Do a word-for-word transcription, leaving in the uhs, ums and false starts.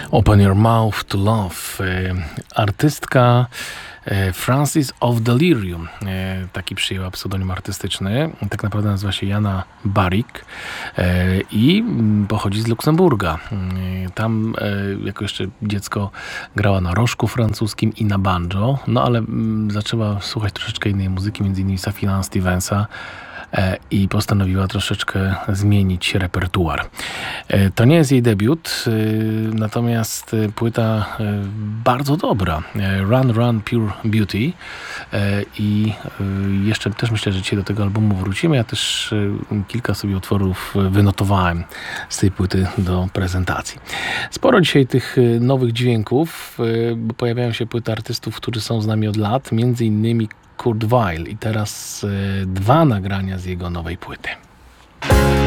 Open Your Mouth to Love. Artystka Francis of Delirium, taki przyjęła pseudonim artystyczny. Tak naprawdę nazywa się Jana Barik i pochodzi z Luksemburga. Tam jako jeszcze dziecko grała na rożku francuskim i na banjo, no ale zaczęła słuchać troszeczkę innej muzyki, między innymi Safina Stevensa, i postanowiła troszeczkę zmienić repertuar. To nie jest jej debiut, natomiast płyta bardzo dobra. Run, Run, Pure Beauty. I jeszcze też myślę, że dzisiaj do tego albumu wrócimy. Ja też kilka sobie utworów wynotowałem z tej płyty do prezentacji. Sporo dzisiaj tych nowych dźwięków, bo pojawiają się płyty artystów, którzy są z nami od lat, między innymi Kurt Weill i teraz y, dwa nagrania z jego nowej płyty.